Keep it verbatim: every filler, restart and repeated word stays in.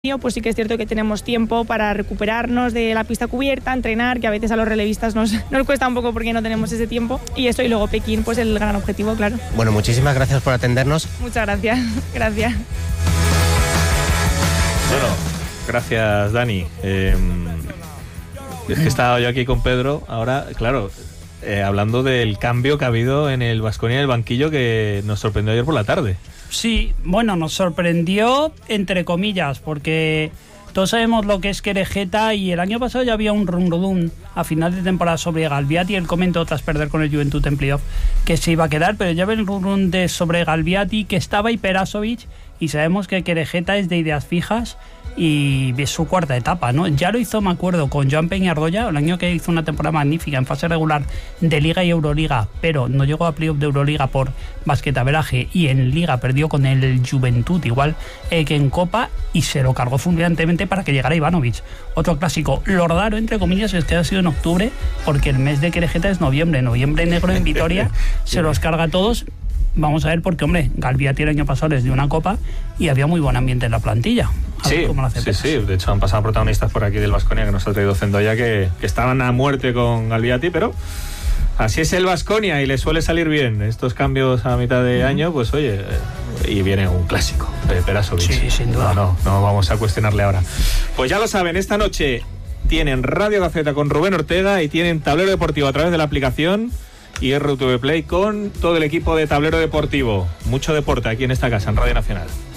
pues sí que es cierto que tenemos tiempo para recuperarnos de la pista cubierta, entrenar, que a veces a los relevistas nos, nos cuesta un poco porque no tenemos ese tiempo, y eso, y luego Pekín, pues el gran objetivo, claro. Bueno, muchísimas gracias por atendernos. Muchas gracias, gracias. Bueno, gracias, Dani. Eh, es que he estado yo aquí con Pedro, ahora, claro, eh, hablando del cambio que ha habido en el Baskonia del banquillo, que nos sorprendió ayer por la tarde. Sí, bueno, nos sorprendió entre comillas, porque todos sabemos lo que es Querejeta, y el año pasado ya había un run-run a final de temporada sobre Galviati. Él comentó tras perder con el Juventud en playoff que se iba a quedar, pero ya ve el run-run de sobre Galviati, que estaba y Perasovic, y sabemos que Querejeta es de ideas fijas y es su cuarta etapa, ¿no? Ya lo hizo, me acuerdo, con Joan Peñarroya, el año que hizo una temporada magnífica en fase regular de Liga y Euroliga, pero no llegó a playoff de Euroliga por basquetaveraje, y en Liga perdió con el Juventud, igual eh, que en Copa, y se lo cargó fulminantemente para que llegara Ivanovic. Otro clásico. Lo raro, entre comillas, es que ha sido en octubre, porque el mes de Querejeta es noviembre. Noviembre negro en Vitoria, se los carga a todos. Vamos a ver, porque, hombre, Galviati el año pasado les dio una copa y había muy buen ambiente en la plantilla. A sí, cómo lo hace sí, sí. De hecho, han pasado protagonistas por aquí del Baskonia que nos ha traído Zendoya, que, que estaban a muerte con Galviati, pero así es el Baskonia y le suele salir bien estos cambios a mitad de uh-huh. año, pues oye, y viene un clásico de Perasovic. Sí, sin duda. No, no, no vamos a cuestionarle ahora. Pues ya lo saben, esta noche tienen Radio Gaceta con Rubén Ortega y tienen Tablero Deportivo a través de la aplicación y R T V Play con todo el equipo de Tablero Deportivo. Mucho deporte aquí en esta casa, en Radio Nacional.